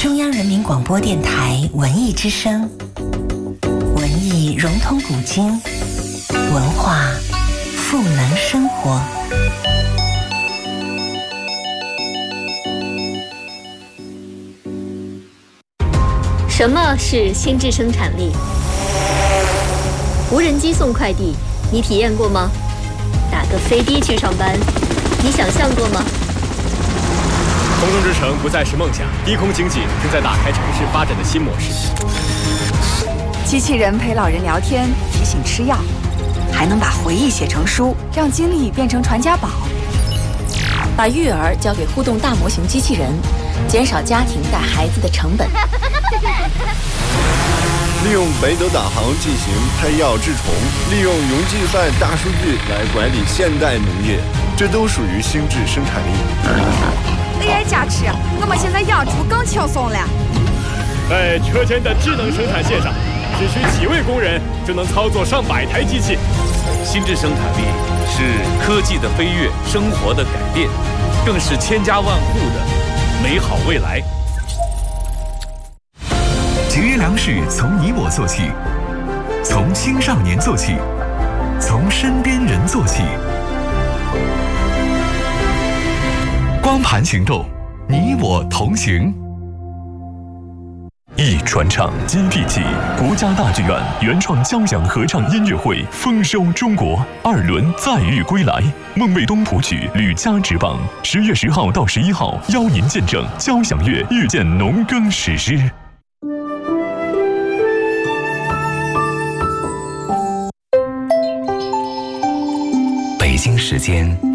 中央人民广播电台文艺之声，文艺融通古今，文化赋能生活。 什么是心智生产力？无人机送快递，你体验过吗？打个飞的去上班，你想象过吗？ 空中之城不再是梦想，低空经济正在打开城市发展的新模式。 机器人陪老人聊天，提醒吃药，还能把回忆写成书，让经历变成传家宝。 把育儿交给互动大模型机器人，减少家庭带孩子的成本。 利用北斗导航进行配药治虫，利用云计算大数据来管理现代农业，这都属于心智生产力。 AI 加持，我们现在养猪更轻松了。 在车间的智能生产线上，只需几位工人就能操作上百台机器。 心智生产力是科技的飞跃，生活的改变，更是千家万户的美好未来。 节约粮食从你我做起，从青少年做起，从身边人做起。光盘行动，你我同行。 一传唱基地起，国家大剧院原创交响合唱音乐会丰收中国2轮再遇归来，孟卫东谱曲，吕嘉执棒。10月10号到11号，邀您见证交响乐遇见农耕史诗。 北京时间